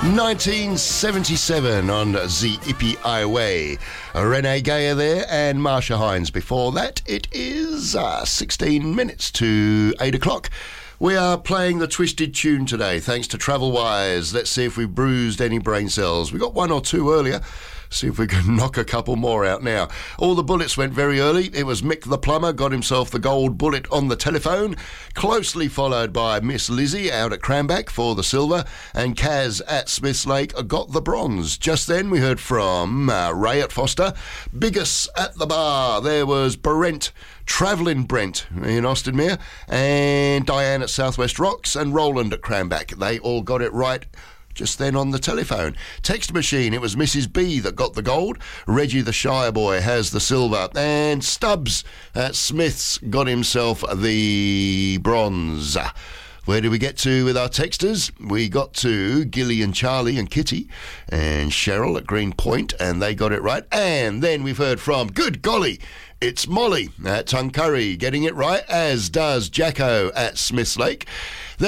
1977 on the Hippie Highway. Renee Gayer there and Marsha Hines before that. It is 16 minutes to 8 o'clock. We are playing the Twisted Tune today, thanks to Travelwise. Let's see if we've bruised any brain cells. We got one or two earlier. See if we can knock a couple more out now. All the bullets went very early. It was Mick the Plumber, got himself the gold bullet on the telephone, closely followed by Miss Lizzie out at Cranback for the silver, and Kaz at Smiths Lake got the bronze. Just then we heard from Ray at Foster, Biggest at the bar. There was Brent, Travelling Brent in Austinmere, and Diane at Southwest Rocks, and Roland at Cranback. They all got it right just then on the telephone. Text machine, it was Mrs. B that got the gold. Reggie the Shire Boy has the silver. And Stubbs at Smith's got himself the bronze. Where did we get to with our texters? We got to Gilly and Charlie and Kitty and Cheryl at Green Point, and they got it right. And then we've heard from, good golly, it's Molly at Tuncurry getting it right, as does Jacko at Smiths Lake. The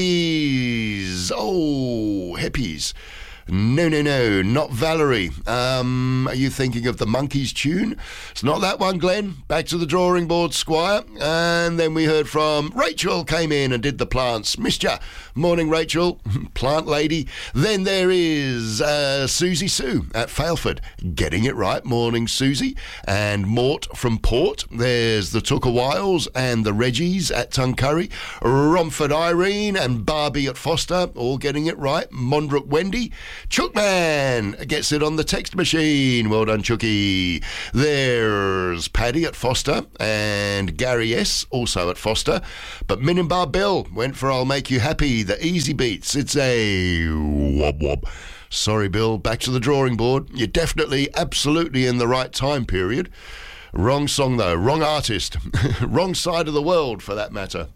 Heppies. Oh, Heppies. No, not Valerie. Are you thinking of the Monkeys tune? It's not that one, Glenn. Back to the drawing board, Squire. And then we heard from Rachel, came in and did the plants. Missed ya. Morning, Rachel. Plant lady. Then there is Susie Sue at Failford. Getting it right. Morning, Susie. And Mort from Port. There's the Tookawiles and the Reggies at Tuncurry. Romford Irene and Barbie at Foster. All getting it right. Mondrook Wendy. Chookman gets it on the text machine. Well done, Chookie. There's Paddy at Foster and Gary S. also at Foster. But Minimbar Bill went for I'll Make You Happy, the easy beats. It's a wob wob. Sorry, Bill, back to the drawing board. You're definitely, absolutely in the right time period. Wrong song, though. Wrong artist. Wrong side of the world, for that matter.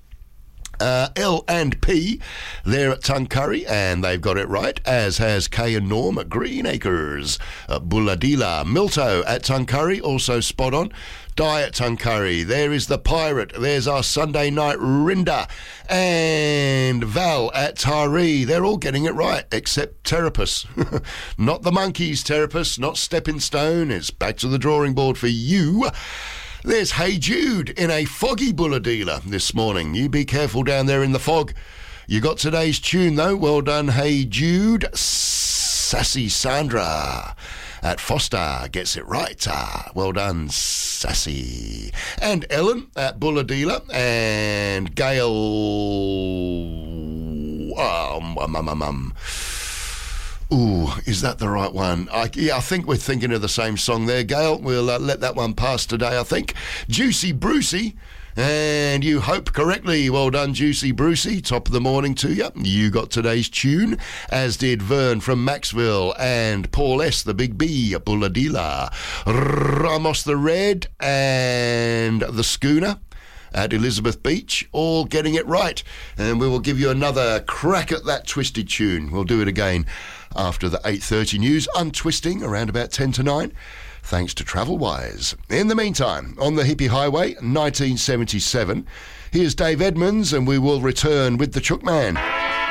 L and P, they're at Tuncurry, and they've got it right, as has Kay and Norm at Greenacres. Bulladila, Milto at Tuncurry, also spot on. Di at Tuncurry, there is the Pirate, there's our Sunday night Rinda, and Val at Taree. They're all getting it right, except Terapus. Not the Monkeys, Terapus, not Stepping Stone. It's back to the drawing board for you. There's Hey Jude in a foggy Bulladila this morning. You be careful down there in the fog. You got today's tune, though. Well done, Hey Jude. Sassy Sandra at Foster gets it right. Well done, Sassy. And Ellen at Bulladila, and Gail... Ooh, is that the right one? I think we're thinking of the same song there, Gail. We'll let that one pass today, I think. Juicy Brucey, and you hope correctly. Well done, Juicy Brucey. Top of the morning to you. You got today's tune, as did Vern from Maxville and Paul S., the Big B, Bulladila. Ramos the Red and the Schooner at Elizabeth Beach, all getting it right. And we will give you another crack at that twisted tune. We'll do it again after the 8:30 news, untwisting around about 10 to 9, thanks to Travelwise. In the meantime, on the Hippie Highway, 1977, here's Dave Edmunds, and we will return with the Chookman.